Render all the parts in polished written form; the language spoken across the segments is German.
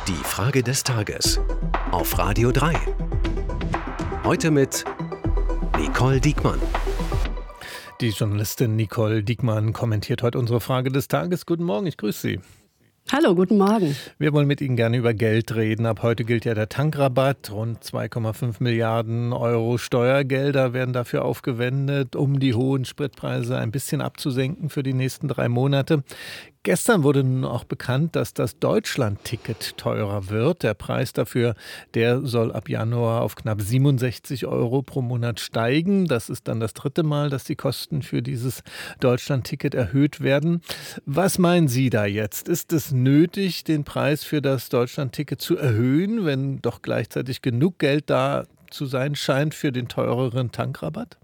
Die Frage des Tages auf Radio 3. Heute mit Nicole Diekmann. Die Journalistin Nicole Diekmann kommentiert heute unsere Frage des Tages. Guten Morgen, ich grüße Sie. Hallo, guten Morgen. Wir wollen mit Ihnen gerne über Geld reden. Ab heute gilt ja der Tankrabatt. Rund 2,5 Milliarden Euro Steuergelder werden dafür aufgewendet, um die hohen Spritpreise ein bisschen abzusenken für die nächsten 3 Monate. Gestern wurde nun auch bekannt, dass das Deutschland-Ticket teurer wird. Der Preis dafür, der soll ab Januar auf knapp 67 Euro pro Monat steigen. Das ist dann das 3. Mal, dass die Kosten für dieses Deutschland-Ticket erhöht werden. Was meinen Sie da jetzt? Ist es nötig, den Preis für das Deutschland-Ticket zu erhöhen, wenn doch gleichzeitig genug Geld da zu sein scheint für den teureren Tankrabatt?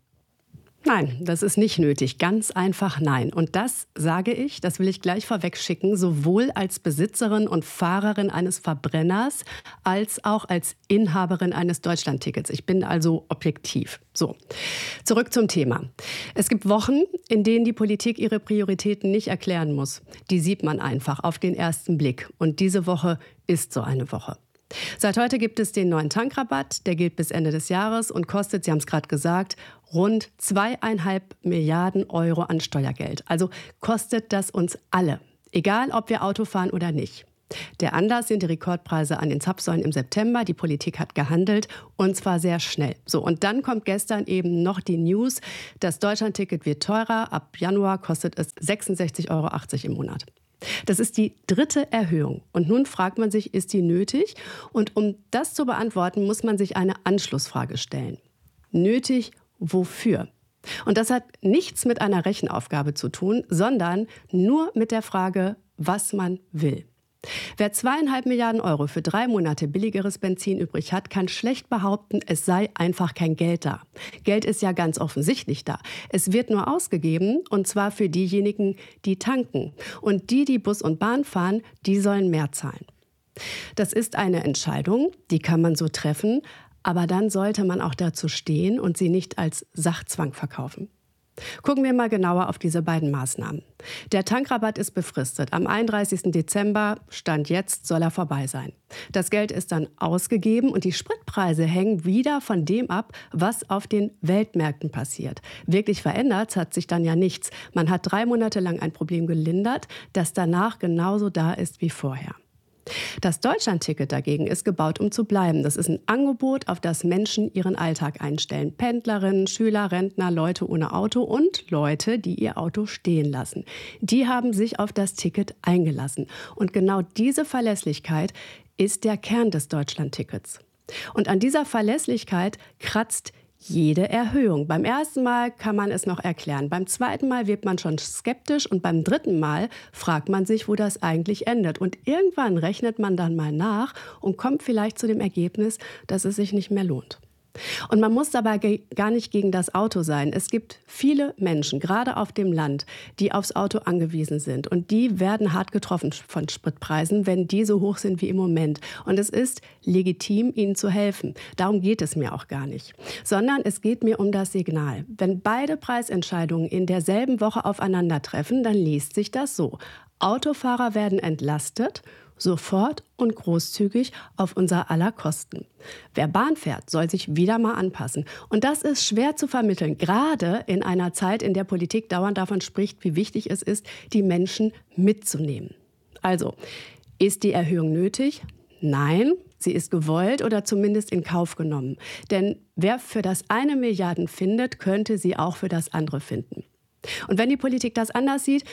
Nein, das ist nicht nötig. Ganz einfach nein. Und das sage ich, das will ich gleich vorweg schicken, sowohl als Besitzerin und Fahrerin eines Verbrenners als auch als Inhaberin eines Deutschlandtickets. Ich bin also objektiv. So, zurück zum Thema. Es gibt Wochen, in denen die Politik ihre Prioritäten nicht erklären muss. Die sieht man einfach auf den ersten Blick. Und diese Woche ist so eine Woche. Seit heute gibt es den neuen Tankrabatt, der gilt bis Ende des Jahres und kostet, Sie haben es gerade gesagt, rund 2,5 Milliarden Euro an Steuergeld. Also kostet das uns alle, egal ob wir Auto fahren oder nicht. Der Anlass sind die Rekordpreise an den Zapfsäulen im September. Die Politik hat gehandelt und zwar sehr schnell. So, und dann kommt gestern eben noch die News, das Deutschlandticket wird teurer. Ab Januar kostet es 66,80 Euro im Monat. Das ist die 3. Erhöhung. Und nun fragt man sich, ist die nötig? Und um das zu beantworten, muss man sich eine Anschlussfrage stellen. Nötig wofür? Und das hat nichts mit einer Rechenaufgabe zu tun, sondern nur mit der Frage, was man will. Wer 2,5 Milliarden Euro für 3 Monate billigeres Benzin übrig hat, kann schlecht behaupten, es sei einfach kein Geld da. Geld ist ja ganz offensichtlich da. Es wird nur ausgegeben, und zwar für diejenigen, die tanken. Und die Bus und Bahn fahren, die sollen mehr zahlen. Das ist eine Entscheidung, die kann man so treffen, aber dann sollte man auch dazu stehen und sie nicht als Sachzwang verkaufen. Gucken wir mal genauer auf diese beiden Maßnahmen. Der Tankrabatt ist befristet. Am 31. Dezember, Stand jetzt, soll er vorbei sein. Das Geld ist dann ausgegeben und die Spritpreise hängen wieder von dem ab, was auf den Weltmärkten passiert. Wirklich verändert hat sich dann ja nichts. Man hat 3 Monate lang ein Problem gelindert, das danach genauso da ist wie vorher. Das Deutschlandticket dagegen ist gebaut, um zu bleiben. Das ist ein Angebot, auf das Menschen ihren Alltag einstellen. Pendlerinnen, Schüler, Rentner, Leute ohne Auto und Leute, die ihr Auto stehen lassen. Die haben sich auf das Ticket eingelassen. Und genau diese Verlässlichkeit ist der Kern des Deutschlandtickets. Und an dieser Verlässlichkeit kratzt jede Erhöhung. Beim ersten Mal kann man es noch erklären. Beim zweiten Mal wird man schon skeptisch und beim 3. Mal fragt man sich, wo das eigentlich endet. Und irgendwann rechnet man dann mal nach und kommt vielleicht zu dem Ergebnis, dass es sich nicht mehr lohnt. Und man muss dabei gar nicht gegen das Auto sein. Es gibt viele Menschen, gerade auf dem Land, die aufs Auto angewiesen sind. Und die werden hart getroffen von Spritpreisen, wenn die so hoch sind wie im Moment. Und es ist legitim, ihnen zu helfen. Darum geht es mir auch gar nicht. Sondern es geht mir um das Signal. Wenn beide Preisentscheidungen in derselben Woche aufeinandertreffen, dann liest sich das so. Autofahrer werden entlastet, sofort und großzügig auf unser aller Kosten. Wer Bahn fährt, soll sich wieder mal anpassen. Und das ist schwer zu vermitteln, gerade in einer Zeit, in der Politik dauernd davon spricht, wie wichtig es ist, die Menschen mitzunehmen. Also, ist die Erhöhung nötig? Nein, sie ist gewollt oder zumindest in Kauf genommen. Denn wer für das eine Milliarden findet, könnte sie auch für das andere finden. Und wenn die Politik das anders sieht,